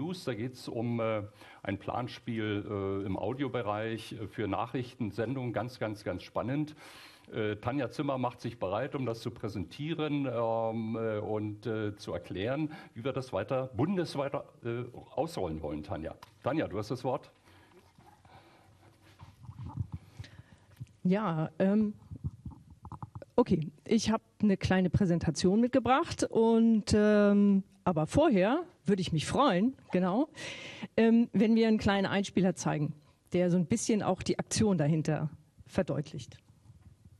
News. Da geht es um ein Planspiel im Audiobereich für Nachrichtensendungen. Ganz, ganz, ganz spannend. Tanja Zimmer macht sich bereit, um das zu präsentieren und zu erklären, wie wir das bundesweit ausrollen wollen, Tanja. Tanja, du hast das Wort. Ja, okay. Ich habe eine kleine Präsentation mitgebracht und aber vorher würde ich mich freuen, genau, wenn wir einen kleinen Einspieler zeigen, der so ein bisschen auch die Aktion dahinter verdeutlicht.